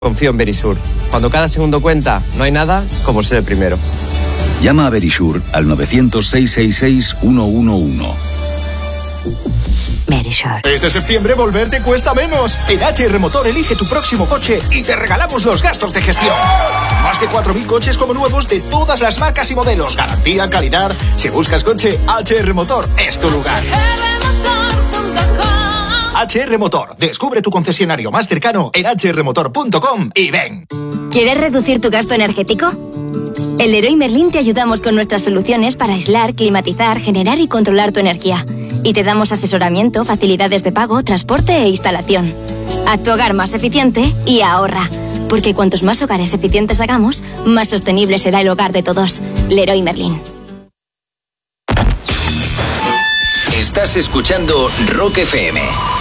Confío en Verisur. Cuando cada segundo cuenta, no hay nada como ser el primero. Llama a Verisur al 900-666-111. Verisur. Este septiembre volver te cuesta menos. En HR Motor elige tu próximo coche y te regalamos los gastos de gestión. Más de 4.000 coches como nuevos de todas las marcas y modelos. Garantía, calidad. Si buscas coche, HR Motor es tu lugar. HR Motor. Descubre tu concesionario más cercano en hrmotor.com y ven. ¿Quieres reducir tu gasto energético? En Leroy Merlin te ayudamos con nuestras soluciones para aislar, climatizar, generar y controlar tu energía. Y te damos asesoramiento, facilidades de pago, transporte e instalación. Haz tu hogar más eficiente y ahorra. Porque cuantos más hogares eficientes hagamos, más sostenible será el hogar de todos. Leroy Merlin. Estás escuchando Rock FM.